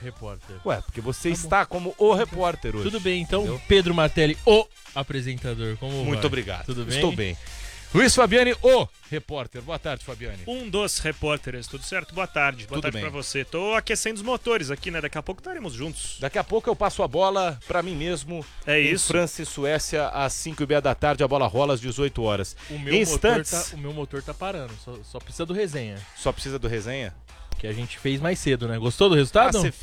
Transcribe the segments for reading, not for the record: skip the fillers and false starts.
repórter. Ué, porque você está como o repórter hoje. Tudo bem, então, entendeu? Pedro Martelli, o apresentador. Como Muito vai? obrigado. Tudo bem? Estou bem. Luiz Fabiani, o repórter. Boa tarde, Fabiani. Um dos repórteres, tudo certo? Boa tarde. Boa Tudo tarde bem. pra você. Tô aquecendo os motores aqui, né? Daqui a pouco estaremos juntos. Daqui a pouco eu passo a bola pra mim mesmo. É em isso. França e Suécia, às 5h30 da tarde. A bola rola às 18 horas. O meu motor tá parando, só precisa do resenha. Só precisa do resenha? Que a gente fez mais cedo, né? Gostou do resultado? Você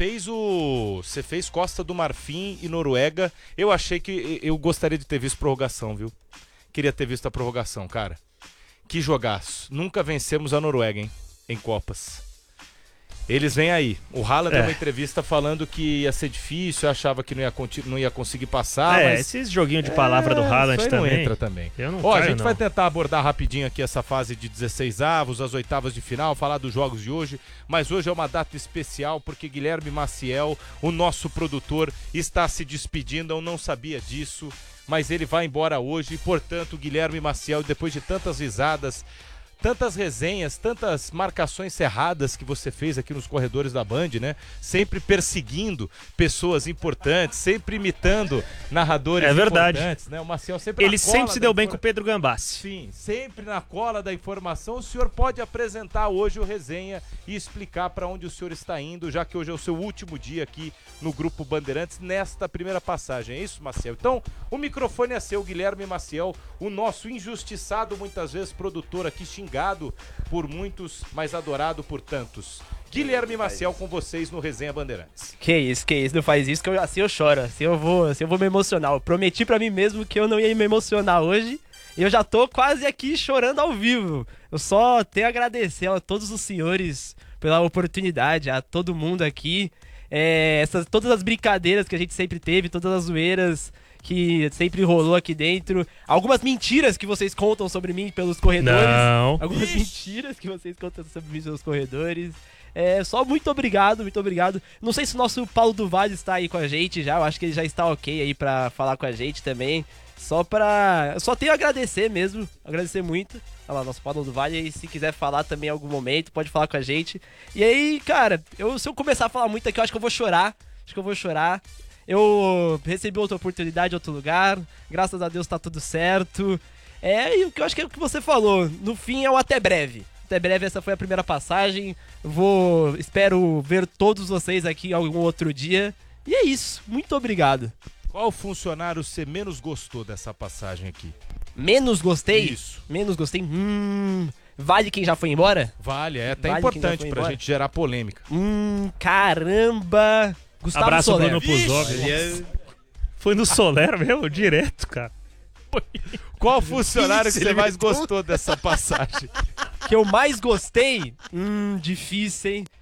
fez Costa do Marfim e Noruega. Eu achei que eu gostaria de ter visto prorrogação, viu? Queria ter visto a prorrogação, cara. Que jogaço. Nunca vencemos a Noruega, hein? Em Copas. Eles vêm aí. O Haaland deu uma entrevista falando que ia ser difícil, achava que não ia conseguir passar. Mas esses joguinhos de palavra do Haaland isso aí também. não entra também. Eu não Ó, a caio, gente não. vai tentar abordar rapidinho aqui essa fase de 16avos, as oitavas de final, falar dos jogos de hoje. Mas hoje é uma data especial porque Guilherme Maciel, o nosso produtor, está se despedindo. Eu não sabia disso, mas ele vai embora hoje. E, portanto, Guilherme Maciel, depois de tantas risadas, tantas resenhas, tantas marcações cerradas que você fez aqui nos corredores da Band, né? Sempre perseguindo pessoas importantes, sempre imitando narradores importantes, né? O Maciel sempre Ele sempre se deu bem com o Pedro Gambassi. Sim, sempre na cola da informação. O senhor pode apresentar hoje o resenha e explicar para onde o senhor está indo, já que hoje é o seu último dia aqui no Grupo Bandeirantes, nesta primeira passagem. É isso, Maciel? Então, o microfone é seu, Guilherme Maciel, o nosso injustiçado, muitas vezes, produtor aqui, xingado por muitos, mas adorado por tantos. Guilherme Maciel com vocês no Resenha Bandeirantes. Que isso, não faz isso, que assim eu choro, assim eu vou me emocionar. Eu prometi pra mim mesmo que eu não ia me emocionar hoje, e eu já tô quase aqui chorando ao vivo. Eu só tenho a agradecer a todos os senhores pela oportunidade, a todo mundo aqui, todas as brincadeiras que a gente sempre teve, todas as zoeiras que sempre rolou aqui dentro, algumas mentiras que vocês contam sobre mim pelos corredores. Não. Algumas mentiras que vocês contam sobre mim pelos corredores. Só muito obrigado, muito obrigado. Não sei se o nosso Paulo do Vale está aí com a gente já, eu acho que ele já está ok aí pra falar com a gente também. Só tenho a agradecer mesmo, agradecer muito. Olha lá, nosso Paulo do Vale, e se quiser falar também em algum momento, pode falar com a gente. E aí, cara, se eu começar a falar muito aqui, eu acho que eu vou chorar. Eu recebi outra oportunidade em outro lugar, graças a Deus tá tudo certo. E o que eu acho que é o que você falou, no fim é o até breve. Até breve, essa foi a primeira passagem. Espero ver todos vocês aqui algum outro dia. E é isso, muito obrigado. Qual funcionário você menos gostou dessa passagem aqui? Menos gostei? Isso. Menos gostei? Vale quem já foi embora? Vale, é até Vale importante quem já foi pra embora? gente gerar polêmica. Caramba! Gustavo Abraço, Soler. Bruno Puzov. Foi no Soler mesmo, direto, cara. Qual funcionário que você mais gostou dessa passagem? Que eu mais gostei? Difícil, hein?